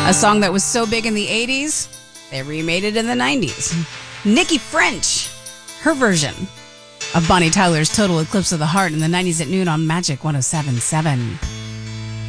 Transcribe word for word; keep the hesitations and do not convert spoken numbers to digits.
A song that was so big in the eighties, they remade it in the nineties. Nikki French, her version of Bonnie Tyler's Total Eclipse of the Heart in the nineties at noon on Magic one oh seven point seven.